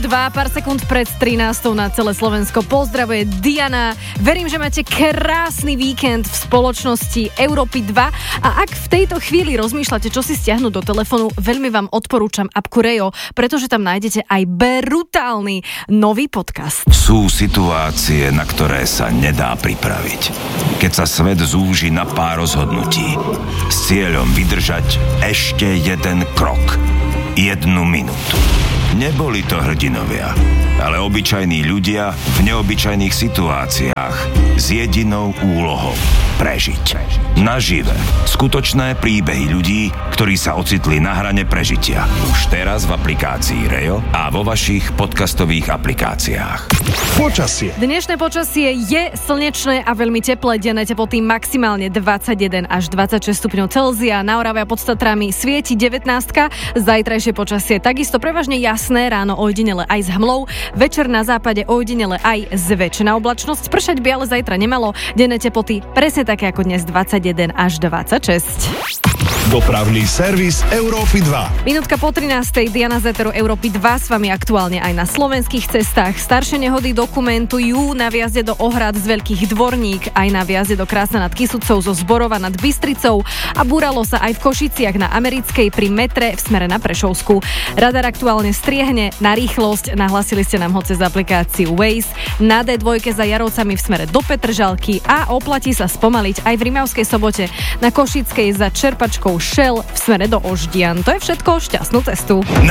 pár sekúnd pred 13. na celé Slovensko. Pozdravuje Diana. Verím, že máte krásny víkend v spoločnosti Európy 2 a ak v tejto chvíli rozmýšľate, čo si stiahnuť do telefónu, veľmi vám odporúčam appku Rejo, pretože tam nájdete aj brutálny nový podcast. Sú situácie, na ktoré sa nedá pripraviť. Keď sa svet zúži na pár rozhodnutí s cieľom vydržať ešte jeden krok. 1 minútu. Neboli to hrdinovia, ale obyčajní ľudia v neobyčajných situáciách s jedinou úlohou prežiť. Nažive. Skutočné príbehy ľudí, ktorí sa ocitli na hrane prežitia. Už teraz v aplikácii Rejo a vo vašich podcastových aplikáciách. Počasie. Dnešné počasie je slnečné a veľmi teplé, denné teploty maximálne 21 až 26 stupňov Celzia. Na Orave a pod Tatrami svieti 19. Zajtrajšie počasie takisto prevažne jasné, ráno ojedinele aj s hmlou, večer na západe ojedinele aj zväčšená oblačnosť. Pršať by ale zajtra nemalo, denné teploty presne také ako dnes 21 až 26. Dopravný servis Európy 2. Minútka po 13. Diana z Eteru Európy 2 s vami aktuálne aj na slovenských cestách. Staršie nehody dokumentujú na viazde do Ohrad z Veľkých Dvorník, aj na viazde do Krásna nad Kysucou zo Zborova nad Bystricou a búralo sa aj v Košiciach na Americkej pri metre v smere na Prešovsku. Radar aktuálne striehne na rýchlosť, nahlasili ste nám ho cez aplikáciu Waze, na D2 za Jarovcami v smere do Petržalky a oplatí sa spomaliť aj v Rimavskej Sobote, na Košickej za Čerpačkou Šel v smere do Oždian. To je všetko, šťastnú cestu.